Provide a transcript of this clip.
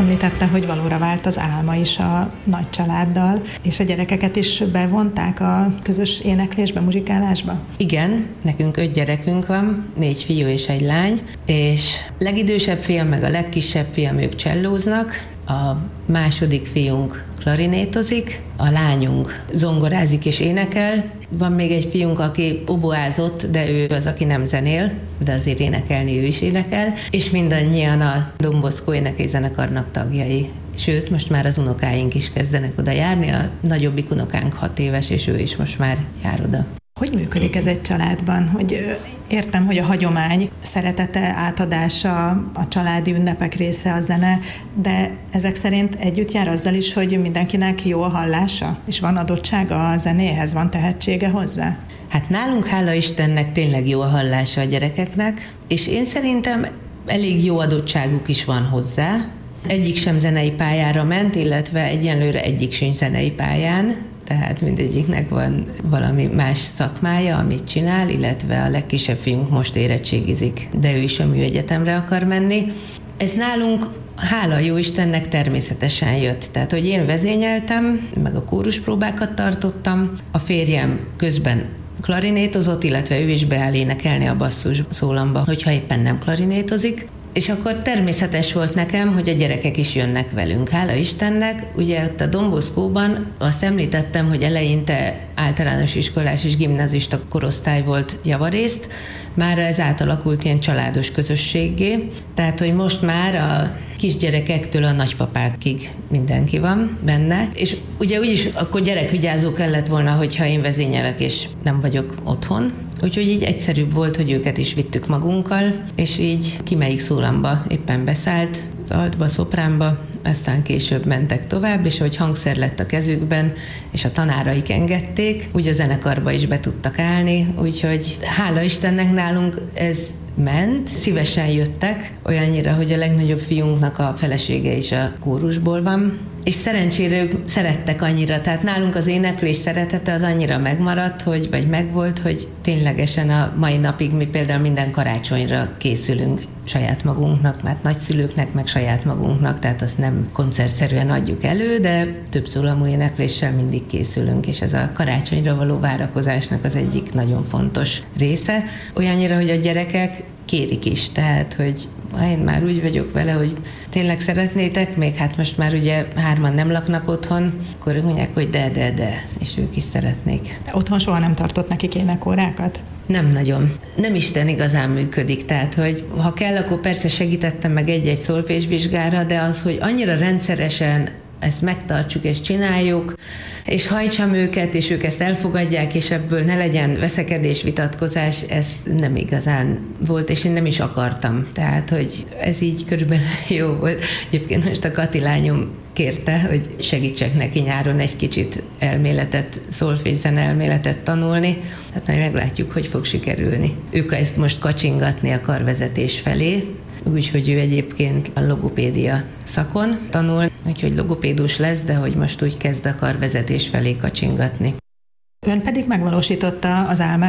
Említette, hogy valóra vált az álma is a nagy családdal, és a gyerekeket is bevonták a közös éneklésbe, muzsikálásba? Igen, nekünk 5 gyerekünk van, 4 fiú és 1 lány, és legidősebb fiam meg a legkisebb fiam, ők csellóznak, a második fiunk klarinétozik, a lányunk zongorázik és énekel, van még egy fiunk, aki oboázott, de ő az, aki nem zenél, de azért énekelni ő is énekel, és mindannyian a Don Bosco énekészenekarnak tagjai. Sőt, most már az unokáink is kezdenek oda járni, a nagyobbik unokánk 6 éves, és ő is most már jár oda. Hogy működik ez egy családban? Hogy értem, hogy a hagyomány szeretete, átadása, a családi ünnepek része a zene, de ezek szerint együtt jár azzal is, hogy mindenkinek jó a hallása? És van adottsága a zenéhez, van tehetsége hozzá? Hát nálunk, hála Istennek, tényleg jó a hallása a gyerekeknek, és én szerintem elég jó adottságuk is van hozzá. Egyik sem zenei pályára ment, illetve egyenlőre egyik sincs zenei pályán, tehát mindegyiknek van valami más szakmája, amit csinál, illetve a legkisebb fiunk most érettségizik, de ő is a műegyetemre akar menni. Ez nálunk, hála jó Istennek, természetesen jött. Tehát, hogy én vezényeltem, meg a kóruspróbákat tartottam, a férjem közben klarinétozott, illetve ő is beáll énekelni a basszus szólamba, hogyha éppen nem klarinétozik. És akkor természetes volt nekem, hogy a gyerekek is jönnek velünk. Hála Istennek, ugye ott a Don Bosco-ban azt említettem, hogy eleinte általános iskolás és gimnazista korosztály volt javarészt, már ez átalakult ilyen családos közösséggé, tehát hogy most már a kisgyerekektől a nagypapákig mindenki van benne, és ugye úgyis akkor gyerekvigyázó kellett volna, hogyha én vezényelek és nem vagyok otthon, úgyhogy így egyszerűbb volt, hogy őket is vittük magunkkal, és így ki melyik szólamba éppen beszállt, az altba, szopránba, aztán később mentek tovább, és hogy hangszer lett a kezükben, és a tanáraik engedték, úgy a zenekarba is be tudtak állni, úgyhogy hála Istennek nálunk ez ment, szívesen jöttek, olyannyira, hogy a legnagyobb fiunknak a felesége is a kórusból van, és szerencsére ők szerettek annyira, tehát nálunk az éneklés szeretete az annyira megmaradt, vagy megvolt, hogy ténylegesen a mai napig mi például minden karácsonyra készülünk saját magunknak, mert nagyszülőknek, meg saját magunknak, tehát azt nem koncertszerűen adjuk elő, de több szólamú énekléssel mindig készülünk, és ez a karácsonyra való várakozásnak az egyik nagyon fontos része. Olyannyira, hogy a gyerekek kérik is, tehát, hogy én már úgy vagyok vele, hogy tényleg szeretnétek, még hát most már ugye 3 nem laknak otthon, akkor ők mondják, hogy de, és ők is szeretnék. Otthon soha nem tartott nekik énekórákat? Nem nagyon. Nem Isten igazán működik, tehát, hogy ha kell, akkor persze segítettem meg egy-egy szolfésvizsgára, de az, hogy annyira rendszeresen ezt megtartsuk és csináljuk, és hajtsam őket, és ők ezt elfogadják, és ebből ne legyen veszekedés, vitatkozás, ez nem igazán volt, és én nem is akartam. Tehát, hogy ez így körülbelül jó volt. Egyébként most a Kati lányom kérte, hogy segítsek neki nyáron egy kicsit szolfészzen elméletet tanulni. Tehát majd meglátjuk, hogy fog sikerülni. Ők ezt most kacsingatni a karvezetés felé, úgyhogy ő egyébként a logopédia szakon tanul, úgyhogy logopédus lesz, de hogy most úgy kezd a karvezetés felé kacsingatni. Ön pedig megvalósította az álmát,